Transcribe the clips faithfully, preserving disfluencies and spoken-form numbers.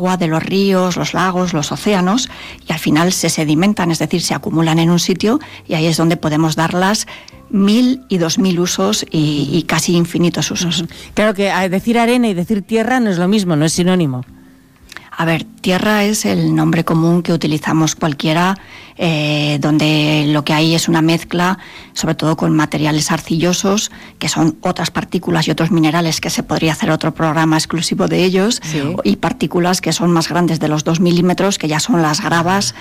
agua de los ríos, los lagos, los océanos, y al final se sedimentan, es decir, se acumulan en un sitio, y ahí es donde podemos darlas mil y dos mil usos y, y casi infinitos usos. Claro que decir arena y decir tierra no es lo mismo, no es sinónimo. A ver, tierra es el nombre común que utilizamos cualquiera, eh, donde lo que hay es una mezcla, sobre todo con materiales arcillosos, que son otras partículas y otros minerales, que se podría hacer otro programa exclusivo de ellos, sí. Y partículas que son más grandes de los dos milímetros, que ya son las gravas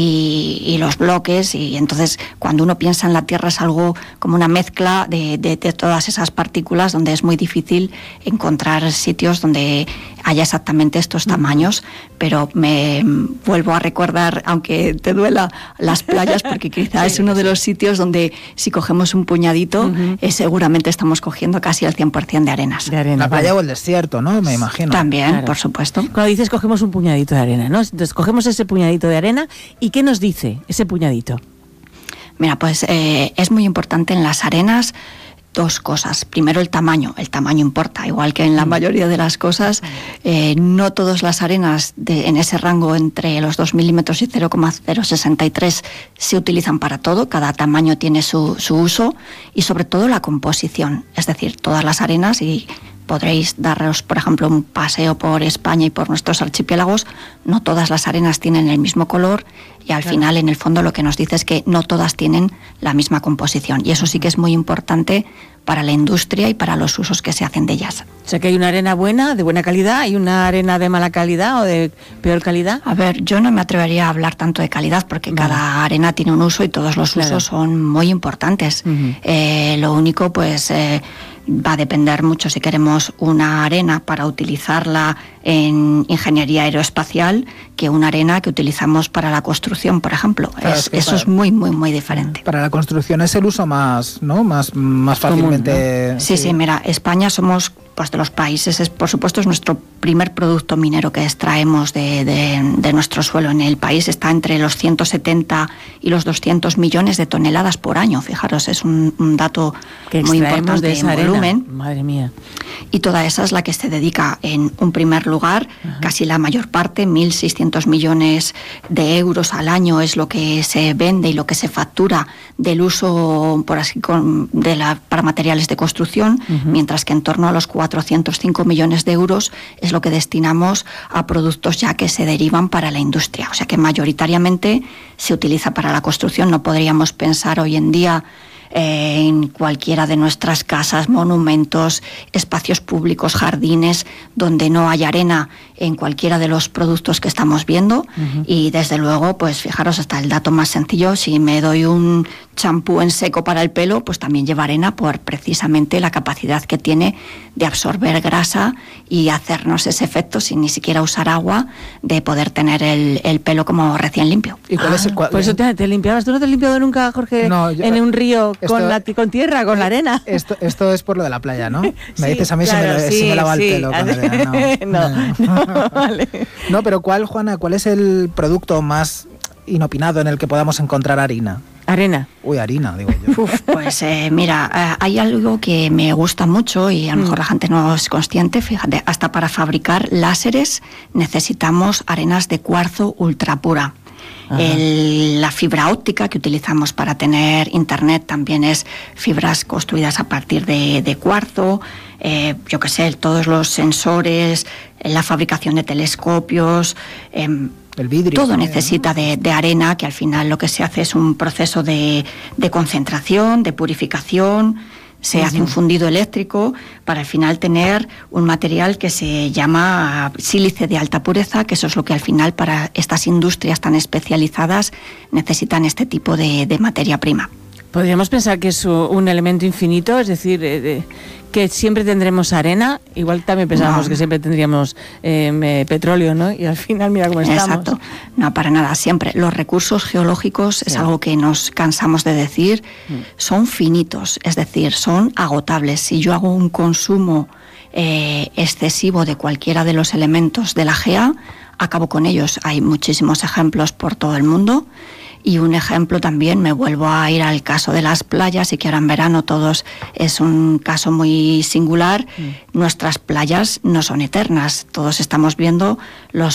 y, y los bloques, y entonces cuando uno piensa en la tierra es algo como una mezcla de, de, de todas esas partículas, donde es muy difícil encontrar sitios donde haya exactamente estos tamaños, pero me vuelvo a recordar, aunque te duela, las playas, porque quizá sí, es uno de los sitios donde si cogemos un puñadito, uh-huh. eh, seguramente estamos cogiendo casi el cien por ciento de arenas. De arena, la playa vale. O el desierto, ¿no? Me imagino. También, claro. Por supuesto. Cuando dices cogemos un puñadito de arena, ¿no? Entonces cogemos ese puñadito de arena, ¿y qué nos dice ese puñadito? Mira, pues eh, es muy importante en las arenas dos cosas. Primero, el tamaño. El tamaño importa, igual que en la mayoría de las cosas. Eh, no todas las arenas de, en ese rango entre los dos milímetros y cero coma cero sesenta y tres se utilizan para todo. Cada tamaño tiene su, su uso, y sobre todo la composición. Es decir, todas las arenas, y podréis daros, por ejemplo, un paseo por España y por nuestros archipiélagos, no todas las arenas tienen el mismo color, y al claro. final, en el fondo, lo que nos dice es que no todas tienen la misma composición, y eso sí que es muy importante para la industria y para los usos que se hacen de ellas. O sea, que hay una arena buena, de buena calidad, y una arena de mala calidad o de peor calidad. A ver, yo no me atrevería a hablar tanto de calidad, porque vale. cada arena tiene un uso y todos los claro. usos son muy importantes. Uh-huh. Eh, lo único, pues... Eh, va a depender mucho si queremos una arena para utilizarla en ingeniería aeroespacial que una arena que utilizamos para la construcción, por ejemplo. Claro, es, es eso para, es muy, muy, muy diferente. Para la construcción es el uso más, ¿no? Más, más fácilmente... Común, ¿no? Sí, sí, sí, mira, España somos... pues de los países, es, por supuesto, es nuestro primer producto minero que extraemos de, de, de nuestro suelo. En el país está entre los ciento setenta y los doscientos millones de toneladas por año. Fijaros, es un, un dato que muy importante de esa en volumen. Madre mía. Y toda esa es la que se dedica en un primer lugar, ajá. casi la mayor parte, mil seiscientos millones de euros al año es lo que se vende y lo que se factura del uso por así, con, de la, para materiales de construcción, uh-huh. mientras que en torno a los cuatrocientos cinco millones de euros es lo que destinamos a productos ya que se derivan para la industria. O sea que mayoritariamente se utiliza para la construcción. No podríamos pensar hoy en día eh, en cualquiera de nuestras casas, monumentos, espacios públicos, jardines, donde no hay arena en cualquiera de los productos que estamos viendo. Uh-huh. Y desde luego, pues fijaros, hasta el dato más sencillo, si me doy un champú en seco para el pelo, pues también lleva arena por precisamente la capacidad que tiene de absorber grasa y hacernos ese efecto sin ni siquiera usar agua, de poder tener el, el pelo como recién limpio. ¿Y cuál ah, es el cual, por eso te, te limpiabas. ¿Tú no te has limpiado nunca, Jorge, no, yo, en un río esto, con, la, con tierra, con la arena? Esto, esto es por lo de la playa, ¿no? Me sí, dices a mí claro, si, me, sí, si me lava sí. el pelo con arena. No, no, no. no, vale. No, pero ¿cuál, Juana, cuál es el producto más inopinado en el que podamos encontrar harina? Arena. Uy, harina, digo yo. Uf, pues eh, mira, eh, hay algo que me gusta mucho y a lo mejor mm. la gente no es consciente. Fíjate, hasta para fabricar láseres necesitamos arenas de cuarzo ultra pura. El, la fibra óptica que utilizamos para tener internet también es fibras construidas a partir de, de cuarzo. Eh, yo qué sé, todos los sensores, la fabricación de telescopios... Eh, El vidrio, todo también, necesita ¿no? de, de arena, que al final lo que se hace es un proceso de, de concentración, de purificación. Se uh-huh. hace un fundido eléctrico para al final tener un material que se llama sílice de alta pureza, que eso es lo que al final para estas industrias tan especializadas necesitan este tipo de, de materia prima. Podríamos pensar que es un elemento infinito, es decir, eh, de, que siempre tendremos arena, igual también pensábamos no. que siempre tendríamos eh, petróleo, ¿no? Y al final mira cómo estamos. Exacto, no, para nada, siempre. Los recursos geológicos sí. es algo que nos cansamos de decir, mm. son finitos, es decir, son agotables. Si yo hago un consumo eh, excesivo de cualquiera de los elementos de la G E A, acabo con ellos. Hay muchísimos ejemplos por todo el mundo. Y un ejemplo también, me vuelvo a ir al caso de las playas, y que ahora en verano todos es un caso muy singular. Mm. Nuestras playas no son eternas, todos estamos viendo los